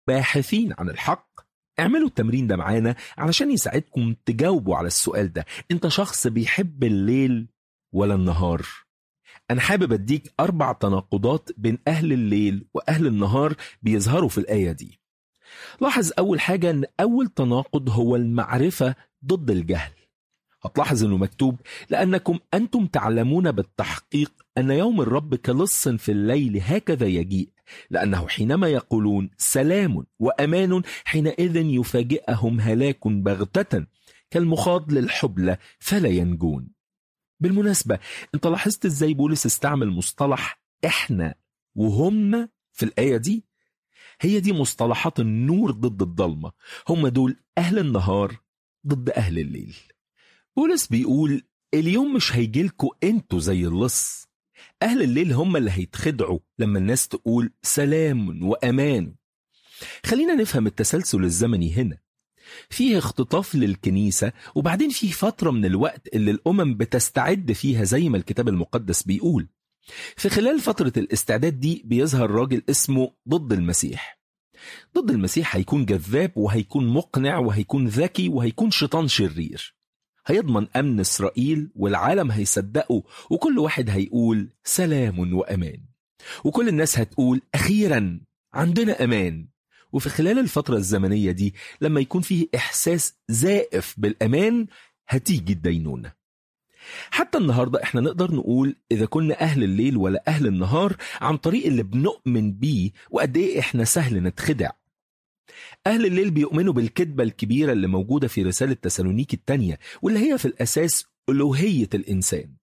باحثين عن الحق، اعملوا التمرين ده معانا علشان يساعدكم تجاوبوا على السؤال ده. انت شخص بيحب الليل ولا النهار؟ أنا حابب أديك 4 تناقضات بين أهل الليل وأهل النهار بيظهروا في الآية دي. لاحظ أول حاجة أن أول تناقض هو المعرفة ضد الجهل. هتلاحظ أنه مكتوب: لأنكم أنتم تعلمون بالتحقيق أن يوم الرب كلص في الليل هكذا يجيء، لأنه حينما يقولون سلام وأمان حينئذ يفاجئهم هلاك بغتة كالمخاض للحبلى فلا ينجون. بالمناسبة، انت لاحظت ازاي بولس استعمل مصطلح احنا وهم في الآية دي؟ هي دي مصطلحات النور ضد الضلمة. هم دول أهل النهار ضد أهل الليل. بولس بيقول اليوم مش هيجيلكوا انتوا زي اللص. أهل الليل هم اللي هيتخدعوا لما الناس تقول سلام وأمان. خلينا نفهم التسلسل الزمني هنا. فيه اختطاف للكنيسة، وبعدين فيه فترة من الوقت اللي الأمم بتستعد فيها زي ما الكتاب المقدس بيقول. في خلال فترة الاستعداد دي بيظهر راجل اسمه ضد المسيح. ضد المسيح هيكون جذاب وهيكون مقنع وهيكون ذكي وهيكون شيطان شرير. هيضمن أمن إسرائيل والعالم هيصدقه، وكل واحد هيقول سلام وأمان، وكل الناس هتقول أخيرا عندنا أمان. وفي خلال الفترة الزمنية دي لما يكون فيه إحساس زائف بالأمان هتيجي الدينونة. حتى النهاردة احنا نقدر نقول إذا كنا أهل الليل ولا أهل النهار عن طريق اللي بنؤمن بيه وقد إيه احنا سهل نتخدع. أهل الليل بيؤمنوا بالكذبة الكبيرة اللي موجودة في رسالة تسالونيكي الثانية، واللي هي في الأساس ألوهية الإنسان.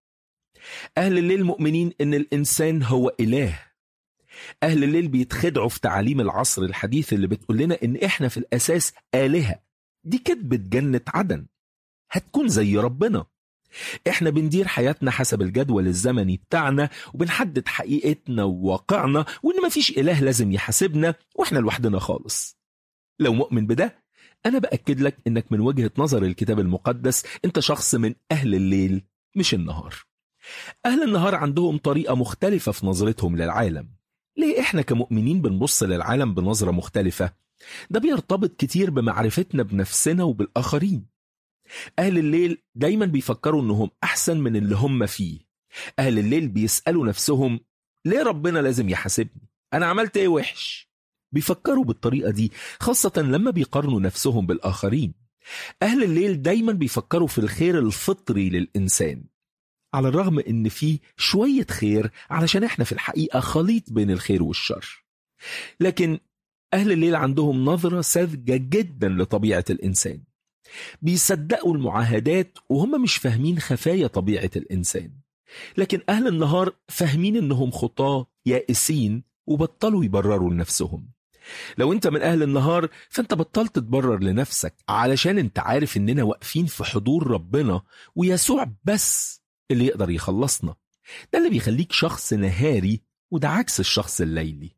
أهل الليل مؤمنين إن الإنسان هو إله. أهل الليل بيتخدعوا في تعاليم العصر الحديث اللي بتقول لنا إن إحنا في الأساس آلهة. دي كذبة جنة عدن، هتكون زي ربنا. إحنا بندير حياتنا حسب الجدول الزمني بتاعنا، وبنحدد حقيقتنا وواقعنا، وإن مفيش إله لازم يحاسبنا، وإحنا لوحدنا خالص. لو مؤمن بده، أنا بأكد لك إنك من وجهة نظر الكتاب المقدس أنت شخص من أهل الليل مش النهار. أهل النهار عندهم طريقة مختلفة في نظرتهم للعالم. ليه إحنا كمؤمنين بنبص للعالم بنظرة مختلفة؟ ده بيرتبط كتير بمعرفتنا بنفسنا وبالآخرين. أهل الليل دايما بيفكروا إنهم أحسن من اللي هم فيه. أهل الليل بيسألوا نفسهم ليه ربنا لازم يحاسبني؟ أنا عملت إيه وحش؟ بيفكروا بالطريقة دي خاصة لما بيقارنوا نفسهم بالآخرين. أهل الليل دايما بيفكروا في الخير الفطري للإنسان، على الرغم إن فيه شوية خير علشان إحنا في الحقيقة خليط بين الخير والشر. لكن أهل الليل عندهم نظرة ساذجة جدا لطبيعة الإنسان. بيصدقوا المعاهدات وهم مش فاهمين خفايا طبيعة الإنسان. لكن أهل النهار فاهمين إنهم خطاة يائسين وبطلوا يبرروا لنفسهم. لو أنت من أهل النهار فأنت بطلت تبرر لنفسك، علشان أنت عارف إننا واقفين في حضور ربنا ويسوع بس اللي يقدر يخلصنا. ده اللي بيخليك شخص نهاري، وده عكس الشخص الليلي.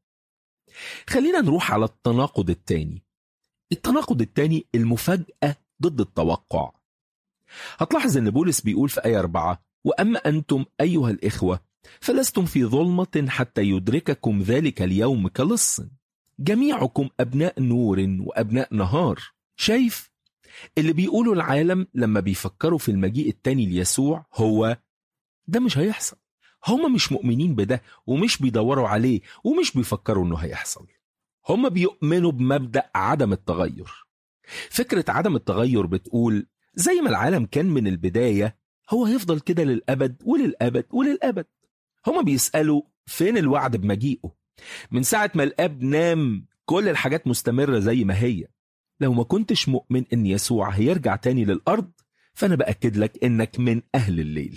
خلينا نروح على التناقض التاني. التناقض التاني المفاجأة ضد التوقع. هتلاحظ ان بولس بيقول في آية 4: وأما أنتم أيها الإخوة فلستم في ظلمة حتى يدرككم ذلك اليوم كلص، جميعكم أبناء نور وأبناء نهار. شايف اللي بيقولوا العالم لما بيفكروا في المجيء التاني ليسوع هو ده مش هيحصل. هم مش مؤمنين بده ومش بيدوروا عليه ومش بيفكروا انه هيحصل. هم بيؤمنوا بمبدأ عدم التغير. فكرة عدم التغير بتقول زي ما العالم كان من البداية هو هيفضل كده للأبد وللأبد وللأبد. هم بيسألوا فين الوعد بمجيئه؟ من ساعة ما الأب نام كل الحاجات مستمرة زي ما هي. لو ما كنتش مؤمن ان يسوع هيرجع تاني للأرض فأنا بأكد لك انك من أهل الليل.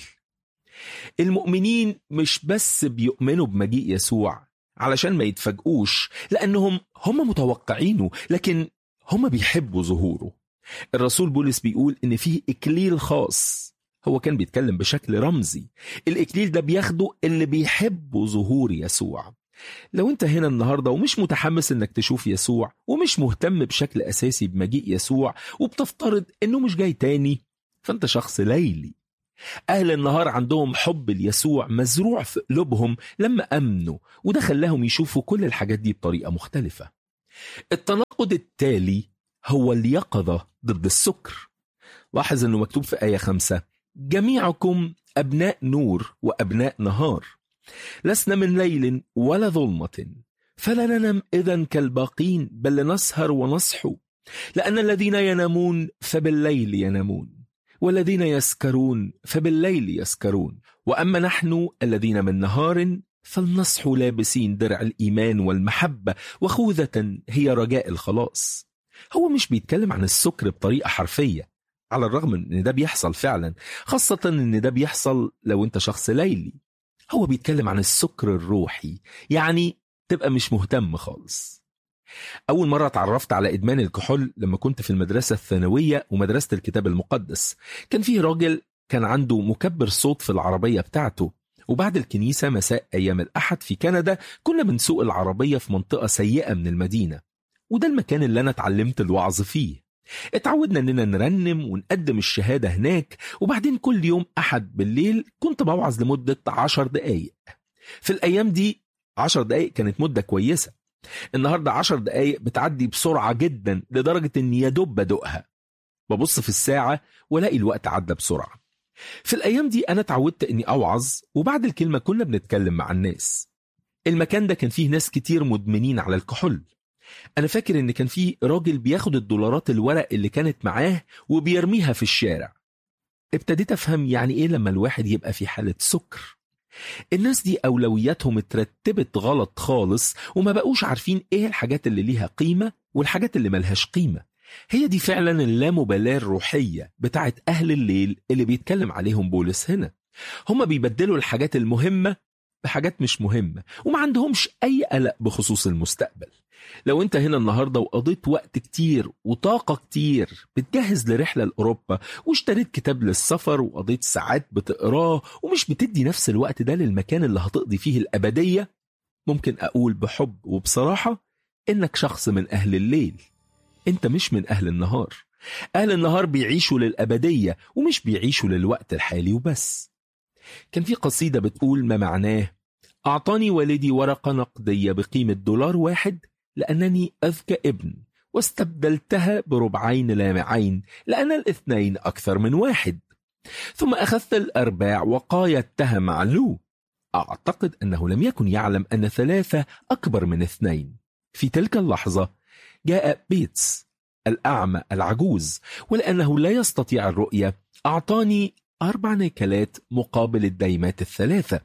المؤمنين مش بس بيؤمنوا بمجيء يسوع علشان ما يتفاجئوش لأنهم هم متوقعينه، لكن هم بيحبوا ظهوره. الرسول بولس بيقول إن فيه إكليل خاص. هو كان بيتكلم بشكل رمزي. الإكليل ده بياخده اللي بيحبوا ظهور يسوع. لو أنت هنا النهاردة ومش متحمس إنك تشوف يسوع ومش مهتم بشكل أساسي بمجيء يسوع وبتفترض إنه مش جاي تاني، فأنت شخص ليلي. أهل النهار عندهم حب ليسوع مزروع في قلوبهم لما أمنوا، وده خلاهم يشوفوا كل الحاجات دي بطريقة مختلفة. التناقض التالي هو اليقظة ضد السكر. لاحظ أنه مكتوب في آية 5: جميعكم أبناء نور وأبناء نهار، لسنا من ليل ولا ظلمة، فلا ننم إذن كالباقين، بل نسهر ونصحو، لأن الذين ينامون فبالليل ينامون، والذين يسكرون فبالليل يسكرون، وأما نحن الذين من نهار فلنصح لابسين درع الإيمان والمحبة، وخوذة هي رجاء الخلاص. هو مش بيتكلم عن السكر بطريقة حرفية، على الرغم من ان ده بيحصل فعلا، خاصة ان ده بيحصل لو انت شخص ليلي. هو بيتكلم عن السكر الروحي، يعني تبقى مش مهتم خالص. أول مرة اتعرفت على إدمان الكحول لما كنت في المدرسة الثانوية ومدرسة الكتاب المقدس. كان فيه راجل كان عنده مكبر صوت في العربية بتاعته، وبعد الكنيسة مساء أيام الأحد في كندا كنا بنسوق العربية في منطقة سيئة من المدينة، وده المكان اللي أنا اتعلمت الوعظ فيه. اتعودنا أننا نرنم ونقدم الشهادة هناك، وبعدين كل يوم أحد بالليل كنت بوعظ لمدة 10 دقايق. في الأيام دي 10 دقايق كانت مدة كويسة. النهاردة 10 دقايق بتعدي بسرعة جدا، لدرجة أني يدوب بدوقها، ببص في الساعة ولاقي الوقت عدى بسرعة. في الأيام دي أنا اتعودت أني أوعظ، وبعد الكلمة كنا بنتكلم مع الناس. المكان ده كان فيه ناس كتير مدمنين على الكحول. أنا فاكر أن كان فيه راجل بياخد الدولارات الورق اللي كانت معاه وبيرميها في الشارع. ابتديت أفهم يعني إيه لما الواحد يبقى في حالة سكر. الناس دي أولوياتهم اترتبت غلط خالص، وما بقوش عارفين إيه الحاجات اللي ليها قيمة والحاجات اللي ملهاش قيمة. هي دي فعلا اللامبالاة الروحية بتاعت أهل الليل اللي بيتكلم عليهم بولس هنا. هم بيبدلوا الحاجات المهمة بحاجات مش مهمة، وما عندهمش أي قلق بخصوص المستقبل. لو انت هنا النهاردة وقضيت وقت كتير وطاقة كتير بتجهز لرحلة لأوروبا، واشتريت كتاب للسفر وقضيت ساعات بتقراه، ومش بتدي نفس الوقت ده للمكان اللي هتقضي فيه الأبدية، ممكن أقول بحب وبصراحة إنك شخص من أهل الليل. انت مش من أهل النهار. أهل النهار بيعيشوا للأبدية ومش بيعيشوا للوقت الحالي وبس. كان في قصيدة بتقول ما معناه: أعطاني والدي ورقة نقدية بقيمة $1 لأنني أذكى ابن، واستبدلتها بربعين لامعين لأن الاثنين أكثر من 1. ثم أخذت الأرباع وقايدتها مع لو. أعتقد أنه لم يكن يعلم أن 3 أكبر من 2. في تلك اللحظة جاء بيتس الأعمى العجوز، ولأنه لا يستطيع الرؤية أعطاني 4 نيكلات مقابل الدايمات 3،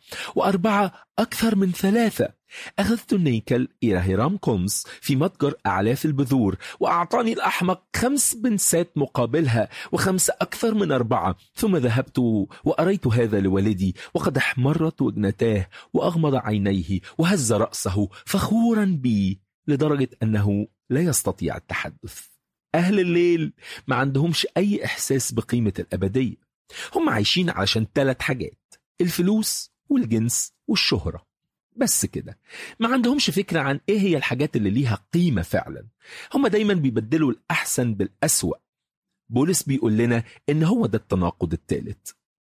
و4 أكثر من 3. أخذت النيكل إلى هيرام كومس في متجر أعلاف البذور، وأعطاني الأحمق 5 بنسات مقابلها، و5 أكثر من 4. ثم ذهبت وأريت هذا لوالدي، وقد احمرت وجنتاه وأغمض عينيه وهز رأسه فخورا بي لدرجة أنه لا يستطيع التحدث. أهل الليل ما عندهمش أي إحساس بقيمة الأبدية. هم عايشين علشان 3 حاجات: الفلوس والجنس والشهرة، بس كده. ما عندهمش فكرة عن ايه هي الحاجات اللي ليها قيمة فعلا. هم دايما بيبدلوا الأحسن بالأسوأ. بولس بيقول لنا ان هو ده التناقض الثالث.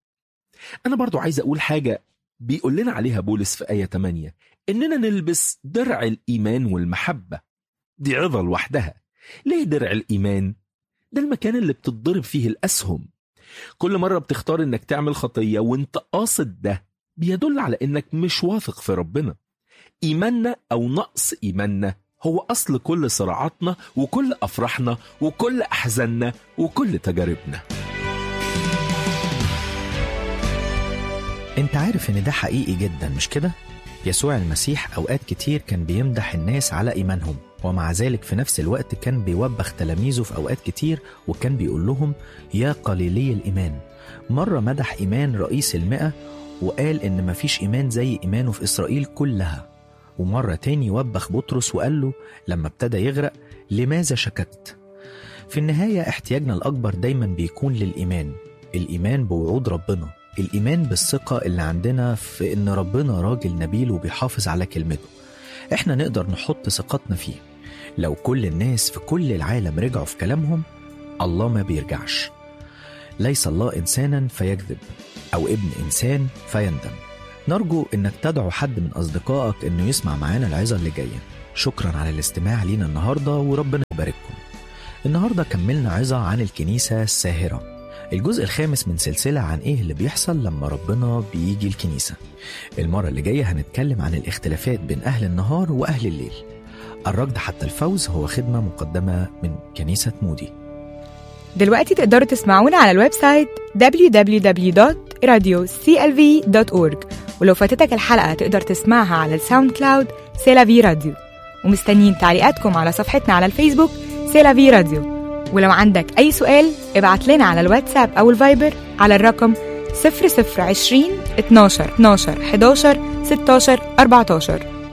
انا برضو عايز اقول حاجة بيقول لنا عليها بولس في آية 8، اننا نلبس درع الإيمان والمحبة. دي عظة لوحدها. ليه درع الإيمان؟ ده المكان اللي بتضرب فيه الأسهم. كل مرة بتختار انك تعمل خطية وانت قاصد ده، بيدل على انك مش واثق في ربنا. ايماننا او نقص ايماننا هو اصل كل صراعاتنا وكل افراحنا وكل احزاننا وكل تجاربنا. انت عارف ان ده حقيقي جدا، مش كده؟ يسوع المسيح اوقات كتير كان بيمدح الناس على ايمانهم، ومع ذلك في نفس الوقت كان بيوبخ تلاميذه في اوقات كتير، وكان بيقول لهم يا قليلي الايمان. مرة مدح ايمان رئيس 100 وقال إن مفيش إيمان زي إيمانه في إسرائيل كلها. ومرة تاني وبخ بطرس وقال له لما ابتدى يغرق: لماذا شككت؟ في النهاية احتياجنا الأكبر دايما بيكون للإيمان. الإيمان بوعود ربنا، الإيمان بالثقة اللي عندنا في إن ربنا راجل نبيل وبيحافظ على كلمته. إحنا نقدر نحط ثقتنا فيه. لو كل الناس في كل العالم رجعوا في كلامهم، الله ما بيرجعش. ليس الله إنسانا فيكذب، أو ابن إنسان فيندم. نرجو إنك تدعو حد من أصدقائك إنه يسمع معانا العظة اللي جاية. شكرا على الاستماع لينا النهاردة وربنا يبارككم. النهاردة كملنا عظة عن الكنيسة الساهرة، الجزء الخامس من سلسلة عن ايه اللي بيحصل لما ربنا بيجي الكنيسة. المرة اللي جاية هنتكلم عن الاختلافات بين أهل النهار وأهل الليل. الركض حتى الفوز هو خدمة مقدمة من كنيسة مودي. دلوقتي تقدروا تسمعونا على الويب سايت www.radioclv.org، ولو فاتتك الحلقة تقدر تسمعها على الساوند كلاود سيلافي راديو. ومستنيين تعليقاتكم على صفحتنا على الفيسبوك سيلافي راديو. ولو عندك أي سؤال ابعت لنا على الواتساب أو الفايبر على الرقم 0020 12 11 16 14.